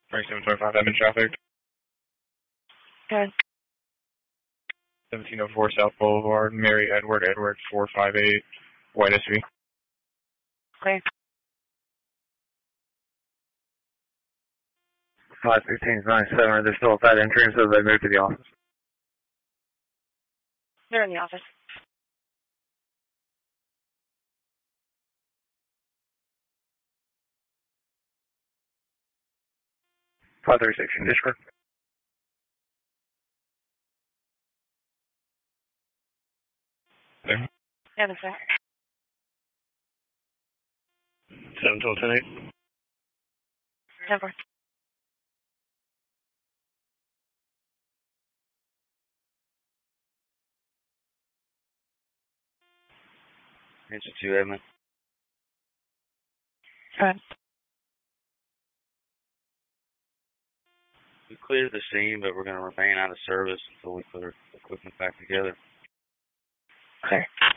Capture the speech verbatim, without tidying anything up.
twenty-seven twenty-five Edmond traffic. Okay. seventeen oh four South Boulevard, Mary Edward, Edward four five eight, White S V. Okay. five fifteen ninety-seven, are they still at that entrance or they moved to the office? They're in the office. five thirty-six, Discord. There. Yeah, that's right. seven twelve ten eight. ten four. Answer two, Edmund. Okay. We cleared the scene, but we're going to remain out of service until we put our equipment back together. Okay.